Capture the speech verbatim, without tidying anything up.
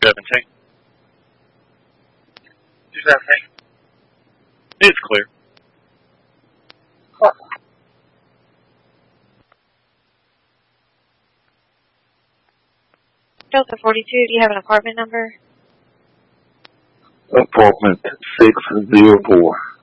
seventeen. two seventeen. It's clear. Oh. Delta forty-two, do you have an apartment number? Apartment six oh four.